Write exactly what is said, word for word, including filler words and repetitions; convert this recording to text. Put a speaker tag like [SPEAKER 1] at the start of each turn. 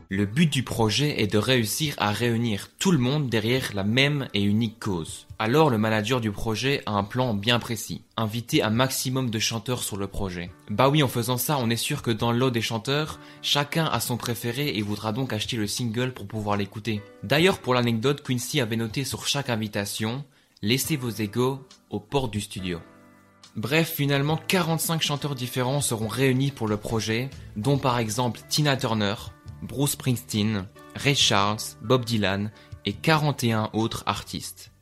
[SPEAKER 1] Le but du projet est de réussir à réunir tout le monde derrière la même et unique cause. Alors le manager du projet a un plan bien précis. Inviter un maximum de chanteurs sur le projet. Bah oui, en faisant ça, on est sûr que dans le lot des chanteurs, chacun a son préféré et voudra donc acheter le single pour pouvoir l'écouter. D'ailleurs, pour l'anecdote, Quincy avait noté sur chaque invitation « Laissez vos égos aux portes du studio ». Bref, finalement, quarante-cinq chanteurs différents seront réunis pour le projet, dont par exemple Tina Turner, Bruce Springsteen, Ray Charles, Bob Dylan et quarante et un autres artistes.